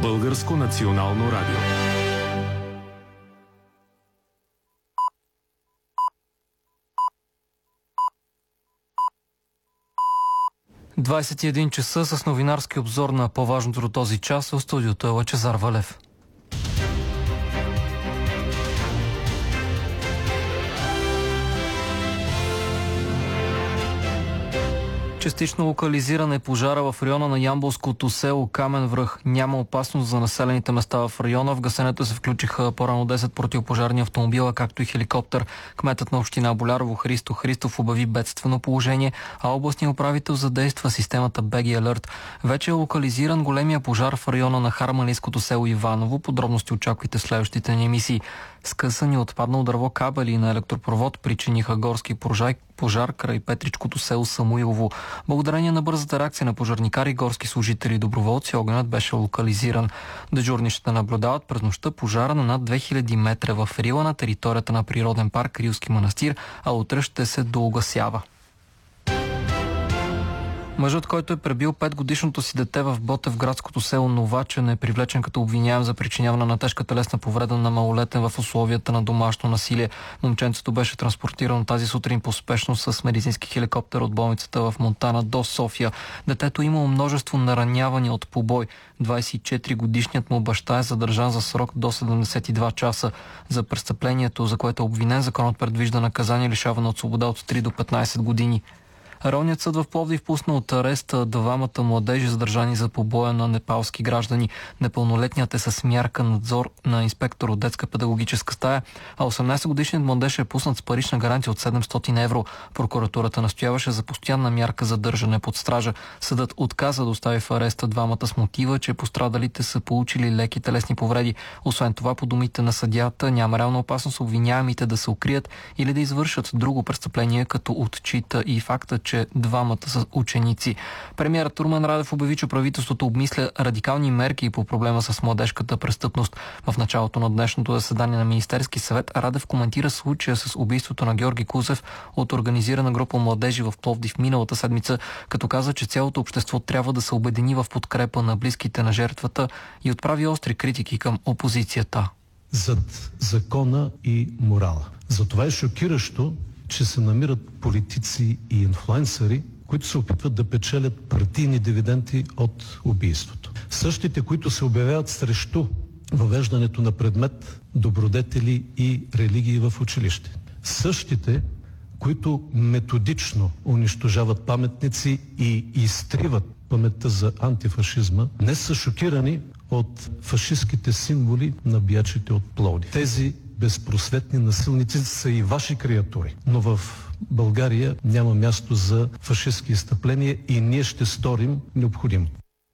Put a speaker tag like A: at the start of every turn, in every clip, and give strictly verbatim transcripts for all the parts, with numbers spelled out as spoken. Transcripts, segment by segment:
A: Българско национално радио.
B: двадесет и един часа с новинарски обзор на по-важното до този час. В студиото е Лъчезар Валев. Частично локализиран е пожара в района на ямболското село Камен връх. Няма опасност за населените места в района. В гасенето се включиха по-рано десет противопожарни автомобила, както и хеликоптер. Кметът на община Болярово Христо Христов обяви бедствено положение, а областният управител задейства системата би джи Alert. Вече е локализиран големия пожар в района на харманийското село Иваново. Подробности очаквайте в следващите ни емисии. Скъсани отпаднал дърво кабели на електропровод причиниха горски пожар, пожар край Петричкото село Самуилово. Благодарение на бързата реакция на пожарникари, горски служители и доброволци, огънят беше локализиран. Дежурни ще наблюдават през нощта пожара на над две хиляди метра в Рила на територията на природен парк Рилски манастир, а утре ще се доугасява. Мъжът, който е пребил петгодишното си дете в Ботевградското село Новачен, е привлечен като обвиняем за причиняване на тежка телесна повреда на малолетен в условията на домашно насилие. Момченцето беше транспортирано тази сутрин по спешност с медицински хеликоптер от болницата в Монтана до София. Детето имало множество наранявания от побой. двадесет и четири годишният му баща е задържан за срок до седемдесет и два часа. За престъплението, за което е обвинен, законът предвижда наказание лишаване от свобода от три до петнадесет години. Районният съд в Пловдив пусна от ареста двамата младежи, задържани за побоя на непалски граждани. Непълнолетният е с мярка надзор на инспектор от детска педагогическа стая, а осемнадесетгодишният младеж е пуснат с парична гаранция от седемстотин евро. Прокуратурата настояваше за постоянна мярка за държане под стража. Съдът отказа да остави в ареста двамата с мотива, че пострадалите са получили леки телесни повреди. Освен това, по думите на съдията, няма реална опасност обвиняемите да се укрият или да извършат друго престъпление, като отчита и факта, че двамата са ученици. Премиерът Румен Радев обяви, че правителството обмисля радикални мерки по проблема с младежката престъпност. В началото на днешното заседание на Министерски съвет Радев коментира случая с убийството на Георги Кузев от организирана група младежи в Пловдив миналата седмица, като каза, че цялото общество трябва да се обедини в подкрепа на близките на жертвата и отправи остри критики към опозицията.
C: Зад закона и морала. Затова е шокиращо, че се намират политици и инфлуенсъри, които се опитват да печелят партийни дивиденти от убийството. Същите, които се обявяват срещу въвеждането на предмет добродетели и религии в училище. Същите, които методично унищожават паметници и изтриват паметта за антифашизма, днес са шокирани от фашистските символи на биячите от Пловдив. Тези безпросветни насилници са и ваши креатури. Но в България няма място за фашистски изстъпления и ние ще сторим необходимо.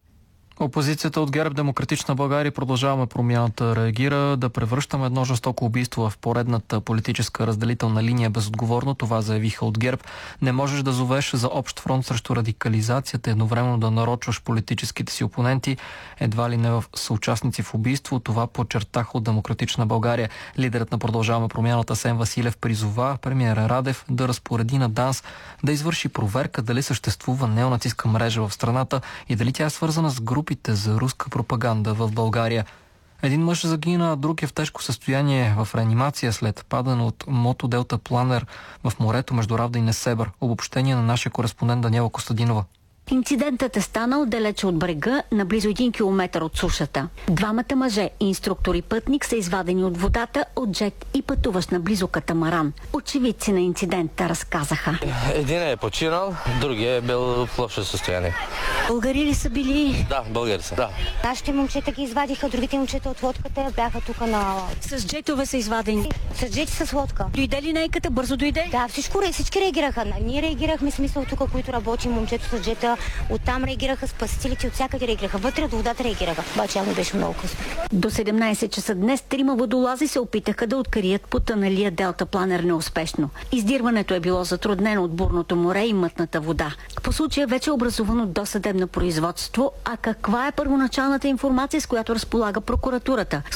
B: Опозицията от ГЕРБ Демократична България Продължаваме промяната реагира. Да превръщаме едно жестоко убийство в поредната политическа разделителна линия безотговорно. Това заявиха от ГЕРБ. Не можеш да зовеш за общ фронт срещу радикализацията, едновременно да нарочваш политическите си опоненти, едва ли не в съучастници в убийство. Това подчертаха от Демократична България. Лидерът на Продължаваме промяната Асен Василев призова премиера Радев да разпореди на ДАНС да извърши проверка дали съществува неонацистка мрежа в страната и дали тя е свързана с групи за руска пропаганда в България. Един мъж загина, а друг е в тежко състояние в реанимация след падане от мотоделта планер в морето между Равда и Несебър. Обобщение на нашия кореспондент Даниела Костадинова.
D: Инцидентът е станал далече от брега, на близо един километър от сушата. Двамата мъже, инструктор и пътник, са извадени от водата от джет и пътуващ на близо катамаран. Очевидци на инцидента разказаха.
E: Един е починал, другия е бил в лошо състояние.
D: Българи ли са били?
E: Да, българи са. Да.
F: Нашите момчета ги извадиха, другите момчета от лодката бяха тук на...
D: С джетове са извадени?
F: С джети с лодка.
D: Дойде ли нейката? Бързо дойде?
F: Да, всичко, всички реагираха. Ние реагирахме, смисъл тук, които работим, момчето с джета. Оттам реагираха спасителите, от всякъде реагираха. Вътре от водата реагираха. Обаче явно беше много късно.
D: До седемнадесет часа днес трима водолази се опитаха да открият потъналия Делта планер неуспешно. Издирването е било затруднено от бурното море и мътната вода. По случая вече е образувано досъдебно производство, а каква е първоначалната информация, с която разполага прокуратурата?